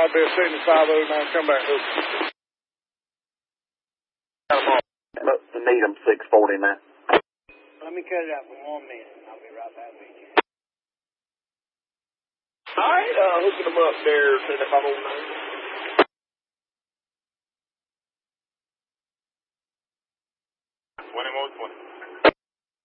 I'll be a 7509. Come back, Hook. The Needham 640 now. Let me cut it out for 1 minute. I'll be right back with you. All right, hooking them up there, 7509. 20 more 20.